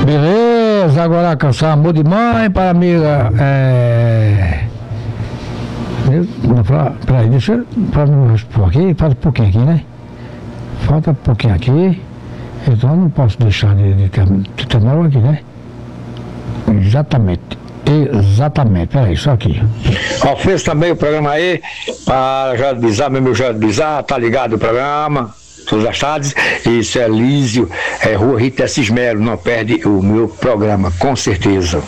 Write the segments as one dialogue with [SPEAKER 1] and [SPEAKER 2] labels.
[SPEAKER 1] Beleza, agora a canção Amor de Mãe para a amiga. Peraí, deixa eu pôr aqui, falta um pouquinho aqui, né? Falta um pouquinho aqui. Então eu não posso deixar de terminar aqui, né? Exatamente, peraí, só aqui.
[SPEAKER 2] Ofereço também o programa aí para Jorge Bizarro, meu Jorge Bizarro, tá ligado o programa, todas as tardes. Isso é Lísio, Rua Rita Cismero, não perde o meu programa, com certeza.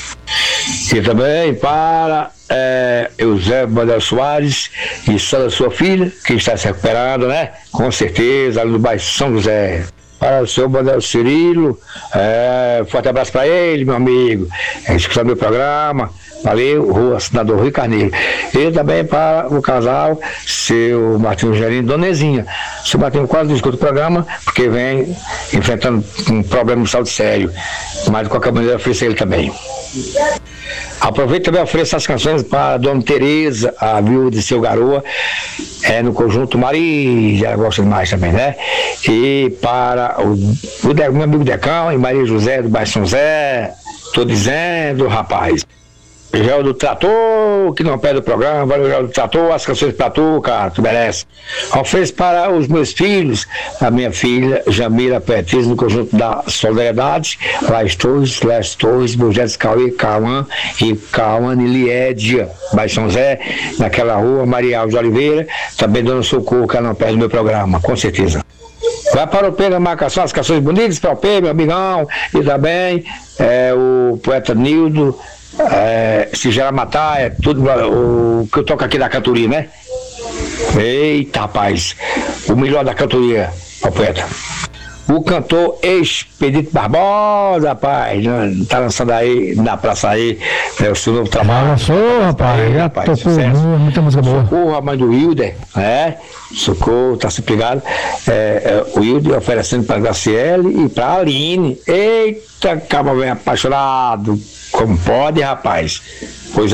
[SPEAKER 2] E também para Eusébio Manuel Soares e só sua filha, que está se recuperando, né? Com certeza, ali no bairro São José. Para o senhor Manuel Cirilo, forte abraço para ele, meu amigo. Escutando meu programa. Valeu, Rua Senador Rui Carneiro. E também para o casal, seu Martinho Gerino e Donezinha. Seu Martinho quase não escuta o programa, porque vem enfrentando um problema de saúde sério. Mas de qualquer maneira, ofereço ele também. Aproveito também e ofereço as canções para a Dona Tereza, a viúva de seu Garoa, no conjunto Maria, ela gosta demais também, né? E para o meu amigo Decão e Maria José do bairro São José, tô dizendo, rapaz. Gel do Trator, que não perde o programa, valeu, Gel do Trator, as canções pra tu, cara, tu merece. Ofereço para os meus filhos, a minha filha Jamila Petriz, no conjunto da Solidariedade, Laís Torres, Projetos Cauê, Cauã e Cauane Liédia, Baixo São Zé, naquela rua, Maria Alves de Oliveira, também Dona Socorro, que não perde o meu programa, com certeza. Vai para o P na marcação, as canções bonitas para o P, meu amigão, e também o poeta Nildo, se gerar matar, tudo o que eu toco aqui da cantoria, né? Eita, rapaz, o melhor da cantoria, ó, poeta. O cantor Expedito Barbosa, rapaz, tá lançando aí na praça aí, o seu novo trabalho.
[SPEAKER 1] Lançou, rapaz, já tocou muita música boa.
[SPEAKER 2] Socorro, a mãe do Wilder, Socorro, tá sempre ligado. O Wilder oferecendo pra Graciele e pra Aline. Eita, cabo bem apaixonado. Como pode, rapaz? Pois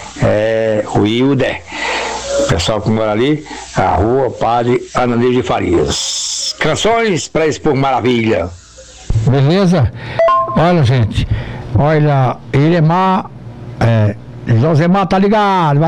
[SPEAKER 2] o Wilder. O pessoal que mora ali, a rua Padre Ananias de Farias. Canções para expor maravilha.
[SPEAKER 1] Beleza? Olha, gente. Olha, Josemar tá ligado.